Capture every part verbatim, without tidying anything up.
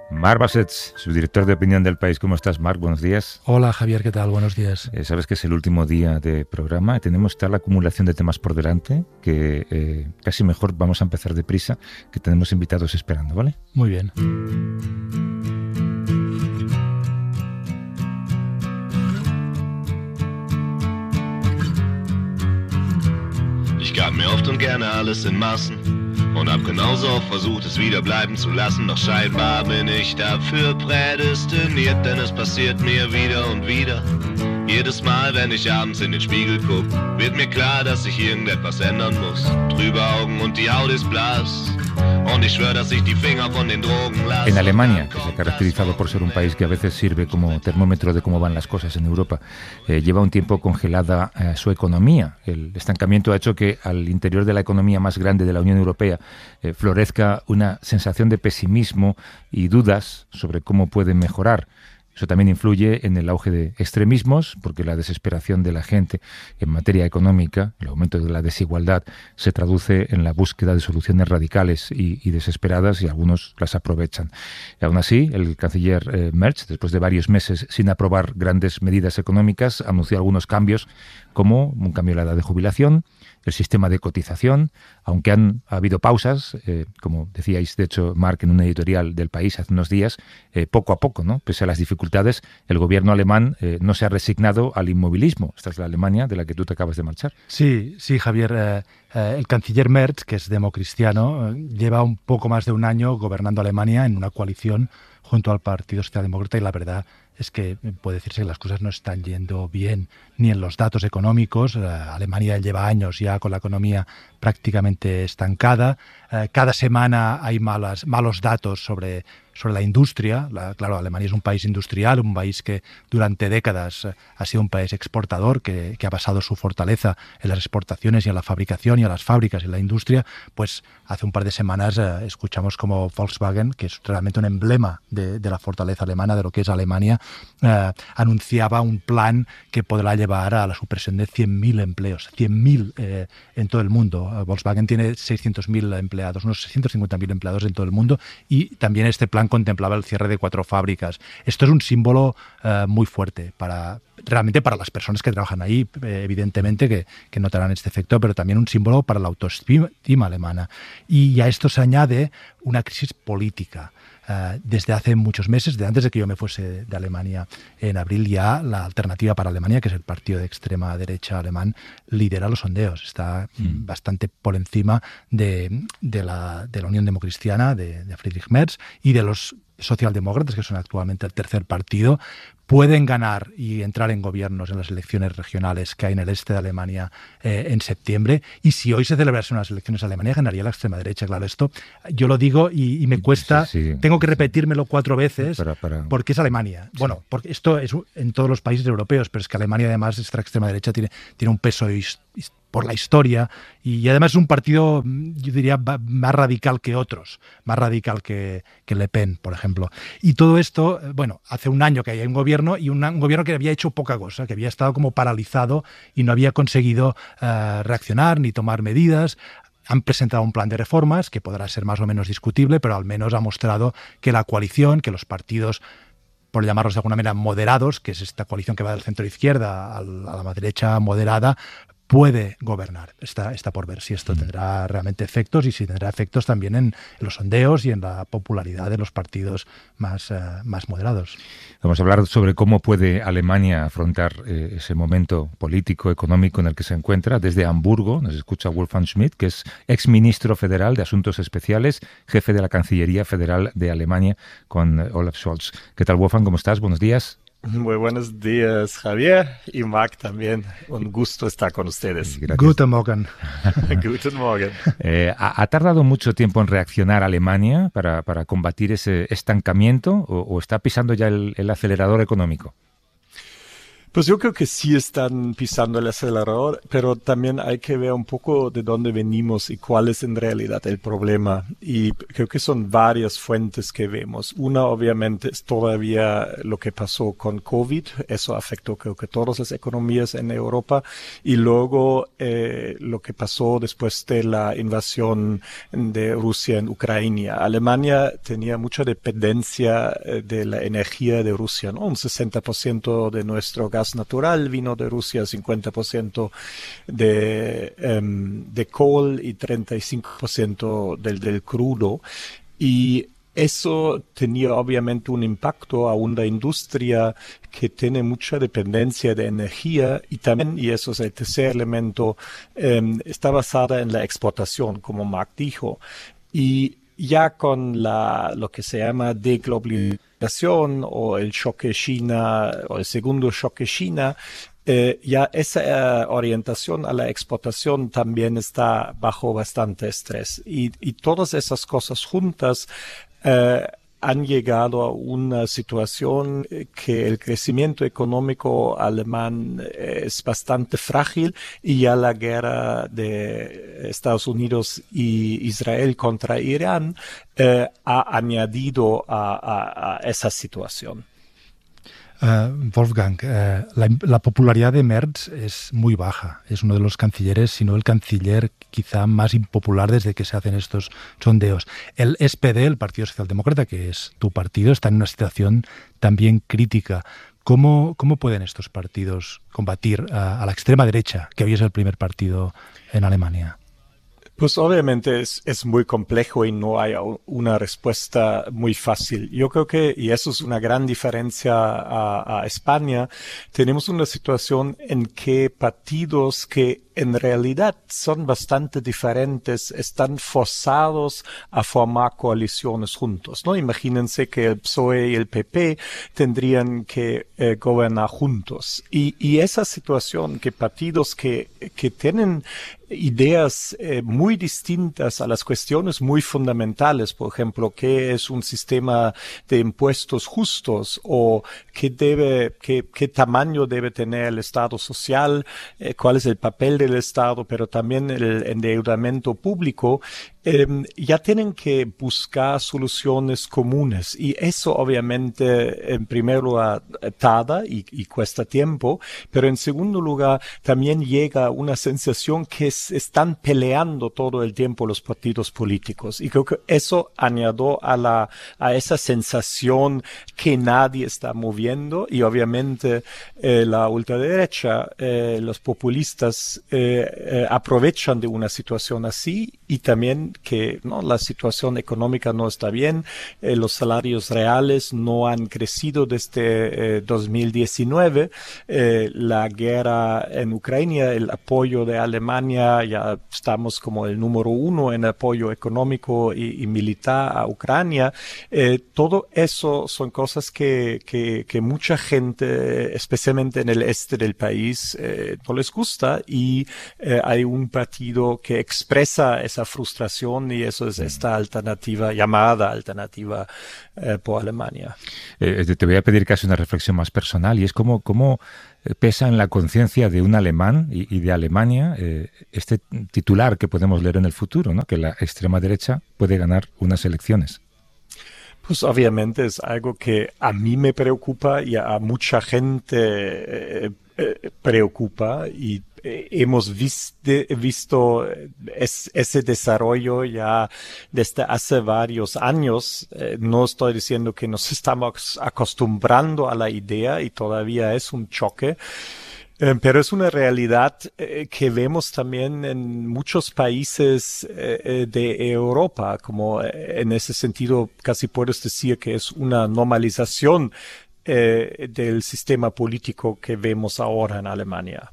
Marc Bassets, subdirector de opinión del País. ¿Cómo estás, Marc? Buenos días. Hola, Javier, ¿qué tal? Buenos días. Eh, sabes que es el último día de programa y tenemos tal acumulación de temas por delante que eh, casi mejor vamos a empezar deprisa, que tenemos invitados esperando, ¿vale? Muy bien. Ich gab mir oft und gerne alles in Massen und hab genauso oft versucht, es wieder bleiben zu lassen. Doch scheinbar bin ich dafür prädestiniert, denn es passiert mir wieder und wieder. Jedes Mal, wenn ich abends in den Spiegel guck, wird mir klar, dass sich irgendetwas ändern muss. Trübe Augen und die Haut ist blass. Und ich schwör, dass ich die Finger von den Drogen lasse. En Alemania, que se ha caracterizado por ser un país que a veces sirve como termómetro de cómo van las cosas en Europa, eh, lleva un tiempo congelada eh, su economía. El estancamiento ha hecho que al interior de la economía más grande de la Unión Europea eh, florezca una sensación de pesimismo y dudas sobre cómo puede mejorar. Eso también influye en el auge de extremismos, porque la desesperación de la gente en materia económica, el aumento de la desigualdad, se traduce en la búsqueda de soluciones radicales y, y desesperadas, y algunos las aprovechan. Y aún así, el canciller eh, Merz, después de varios meses sin aprobar grandes medidas económicas, anunció algunos cambios, como un cambio en la edad de jubilación, el sistema de cotización, aunque han ha habido pausas, eh, como decíais, de hecho, Marc, en una editorial del País hace unos días, eh, poco a poco, ¿no? Pese a las dificultades, el gobierno alemán eh, no se ha resignado al inmovilismo. Esta es la Alemania de la que tú te acabas de marchar. Sí, sí, Javier. Eh, eh, el canciller Merz, que es democristiano, eh, lleva un poco más de un año gobernando Alemania en una coalición junto al Partido Socialdemócrata, y la verdad es que puede decirse que las cosas no están yendo bien ni en los datos económicos. Uh, Alemania lleva años ya con la economía prácticamente estancada. Uh, cada semana hay malas, malos datos sobre, sobre la industria. La, claro, Alemania es un país industrial, un país que durante décadas uh, ha sido un país exportador, que, que ha basado su fortaleza en las exportaciones y en la fabricación y a las fábricas y en la industria. Pues hace un par de semanas uh, escuchamos como Volkswagen, que es realmente un emblema de, de la fortaleza alemana, de lo que es Alemania, Uh, anunciaba un plan que podrá llevar a la supresión de cien mil empleos, cien mil eh, en todo el mundo. Uh, Volkswagen tiene seiscientos mil empleados, unos seiscientos cincuenta mil empleados en todo el mundo, y también este plan contemplaba el cierre de cuatro fábricas. Esto es un símbolo uh, muy fuerte para realmente para las personas que trabajan ahí, eh, evidentemente que, que notarán este efecto, pero también un símbolo para la autoestima alemana. Y a esto se añade una crisis política. Uh, desde hace muchos meses, de antes de que yo me fuese de Alemania en abril, ya la Alternativa para Alemania, que es el partido de extrema derecha alemán, lidera los sondeos. Está mm. bastante por encima de, de, la, de la Unión Democristiana, de, de Friedrich Merz, y de los socialdemócratas, que son actualmente el tercer partido. Pueden ganar y entrar en gobiernos en las elecciones regionales que hay en el este de Alemania eh, en septiembre. Y si hoy se celebrasen unas elecciones en Alemania, ganaría la extrema derecha. Claro, esto yo lo digo y, y me cuesta, sí, sí, tengo que repetírmelo cuatro veces para, para... porque es Alemania. Sí. Bueno, porque esto es en todos los países europeos, pero es que Alemania además, esta extrema derecha tiene, tiene un peso histórico por la historia, y además es un partido, yo diría, más radical que otros, más radical que, que Le Pen, por ejemplo. Y todo esto, bueno, hace un año que hay un gobierno, y un, un gobierno que había hecho poca cosa, que había estado como paralizado y no había conseguido uh, reaccionar ni tomar medidas. Han presentado un plan de reformas que podrá ser más o menos discutible, pero al menos ha mostrado que la coalición, que los partidos, por llamarlos de alguna manera moderados, que es esta coalición que va del centro izquierda a la derecha moderada, puede gobernar. Está, está por ver si esto tendrá realmente efectos y si tendrá efectos también en los sondeos y en la popularidad de los partidos más, uh, más moderados. Vamos a hablar sobre cómo puede Alemania afrontar eh, ese momento político, económico en el que se encuentra. Desde Hamburgo nos escucha Wolfgang Schmidt, que es exministro federal de Asuntos Especiales, jefe de la Cancillería Federal de Alemania, con Olaf Scholz. ¿Qué tal, Wolfgang? ¿Cómo estás? Buenos días. Muy buenos días, Javier, y Marc también. Un gusto estar con ustedes. Gracias. Guten Morgen. Guten Morgen. Eh, ¿ha, ¿Ha tardado mucho tiempo en reaccionar Alemania para, para combatir ese estancamiento o, o está pisando ya el, el acelerador económico? Pues yo creo que sí están pisando el acelerador, pero también hay que ver un poco de dónde venimos y cuál es en realidad el problema. Y creo que son varias fuentes que vemos. Una, obviamente, es todavía lo que pasó con COVID. Eso afectó, creo que, todas las economías en Europa. Y luego eh, lo que pasó después de la invasión de Rusia en Ucrania. Alemania tenía mucha dependencia eh, de la energía de Rusia, ¿no? Un sesenta por ciento de nuestro gas natural vino de Rusia, cincuenta por ciento de, um, de coal y treinta y cinco por ciento del, del crudo. Y eso tenía obviamente un impacto a una industria que tiene mucha dependencia de energía y también, y eso es el tercer elemento, um, está basada en la exportación, como Mark dijo. Y ya con la, lo que se llama deglobalización o el choque China o el segundo choque China, eh, ya esa eh, orientación a la exportación también está bajo bastante estrés. Y, y todas esas cosas juntas eh, han llegado a una situación que el crecimiento económico alemán es bastante frágil y ya la guerra de Estados Unidos y Israel contra Irán eh, ha añadido a, a, a esa situación. Uh, Wolfgang, uh, la, la popularidad de Merz es muy baja. Es uno de los cancilleres, si no el canciller quizá más impopular desde que se hacen estos sondeos. El S P D, el Partido Socialdemócrata, que es tu partido, está en una situación también crítica. ¿Cómo, cómo pueden estos partidos combatir a, a la extrema derecha, que hoy es el primer partido en Alemania? Pues obviamente es, es muy complejo y no hay una respuesta muy fácil. Yo creo que, y eso es una gran diferencia a, a España, tenemos una situación en que partidos que en realidad son bastante diferentes, están forzados a formar coaliciones juntos, ¿no? Imagínense que el P S O E y el P P tendrían que eh, gobernar juntos. Y, y esa situación que partidos que, que tienen ideas eh, muy distintas a las cuestiones muy fundamentales, por ejemplo, qué es un sistema de impuestos justos o qué debe, qué, qué tamaño debe tener el Estado social, eh, cuál es el papel del Estado, pero también el endeudamiento público, eh, ya tienen que buscar soluciones comunes y eso obviamente en primer lugar tarda y, y cuesta tiempo, pero en segundo lugar también llega una sensación que se están peleando todo el tiempo los partidos políticos y creo que eso añadió a la a esa sensación que nadie está moviendo y obviamente eh, la ultraderecha, eh, los populistas eh, eh, aprovechan de una situación así y también que no la situación económica no está bien, eh, los salarios reales no han crecido desde eh, dos mil diecinueve, eh, la guerra en Ucrania, el apoyo de Alemania, ya estamos como el número uno en apoyo económico y, y militar a Ucrania, eh, todo eso son cosas que, que, que mucha gente, especialmente en el este del país, eh, no les gusta y eh, hay un partido que expresa esa frustración y eso es esta alternativa, llamada alternativa eh, por Alemania. Eh, te voy a pedir casi una reflexión más personal y es cómo, cómo pesa en la conciencia de un alemán y, y de Alemania eh, este titular que podemos leer en el futuro, ¿no? Que la extrema derecha puede ganar unas elecciones. Pues obviamente es algo que a mí me preocupa y a mucha gente eh, eh, preocupa y eh, hemos viste, visto es, ese desarrollo ya desde hace varios años. Eh, no estoy diciendo que nos estamos acostumbrando a la idea y todavía es un choque. Eh, pero es una realidad eh, que vemos también en muchos países eh, de Europa, como eh, en ese sentido casi puedes decir que es una normalización eh, del sistema político que vemos ahora en Alemania.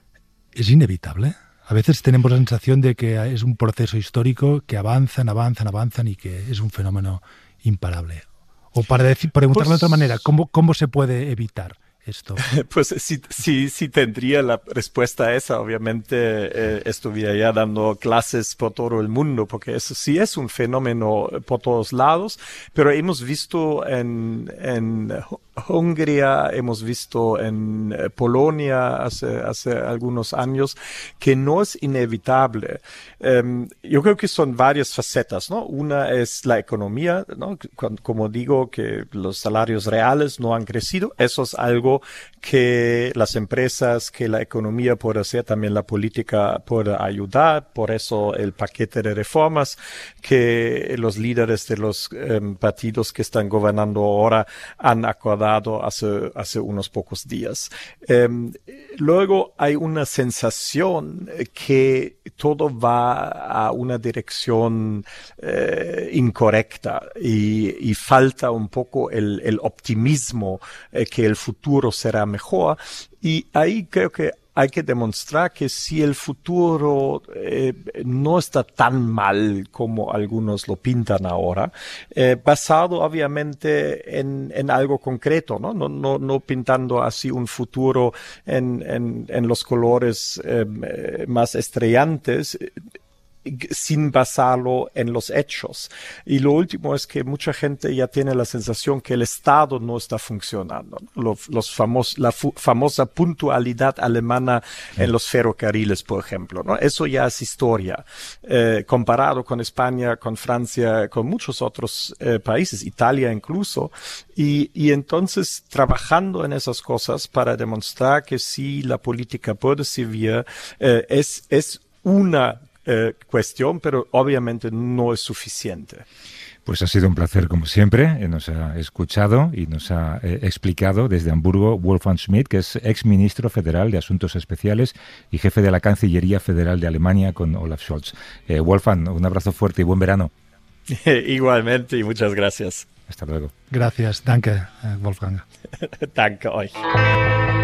¿Es inevitable? A veces tenemos la sensación de que es un proceso histórico que avanzan, avanzan, avanzan y que es un fenómeno imparable. O para decir, preguntarlo pues, de otra manera, ¿cómo, cómo se puede evitar esto? Pues sí, sí, sí tendría la respuesta a esa. Obviamente eh, estuviera ya dando clases por todo el mundo, porque eso sí es un fenómeno por todos lados, pero hemos visto en, en Hungría, hemos visto en Polonia hace, hace algunos años, que no es inevitable. Um, yo creo que son varias facetas, ¿no? Una es la economía, ¿no? Como digo, que los salarios reales no han crecido. Eso es algo que las empresas, que la economía puede hacer, también la política puede ayudar. Por eso el paquete de reformas que los líderes de los um, partidos que están gobernando ahora han acordado hace, hace unos pocos días. Eh, luego hay una sensación que todo va a una dirección eh, incorrecta y, y falta un poco el, el optimismo eh, que el futuro será mejor. Y ahí creo que hay que demostrar que si el futuro eh, no está tan mal como algunos lo pintan ahora, eh, basado obviamente en, en algo concreto, ¿no? No, no, no pintando así un futuro en, en, en los colores eh, más estrellantes, sin basarlo en los hechos. Y lo último es que mucha gente ya tiene la sensación que el Estado no está funcionando. Los, los famos, la fu, famosa puntualidad alemana en los ferrocarriles, por ejemplo, ¿no? Eso ya es historia. Eh, comparado con España, con Francia, con muchos otros eh, países, Italia incluso. Y, y entonces trabajando en esas cosas para demostrar que sí la política puede servir, eh, es, es una Eh, cuestión, pero obviamente no es suficiente. Pues ha sido un placer, como siempre. Eh, nos ha escuchado y nos ha eh, explicado desde Hamburgo Wolfgang Schmidt, que es ex ministro federal de Asuntos Especiales y jefe de la Cancillería Federal de Alemania con Olaf Scholz. Eh, Wolfgang, un abrazo fuerte y buen verano. Igualmente y muchas gracias. Hasta luego. Gracias. Danke, Wolfgang. Danke euch.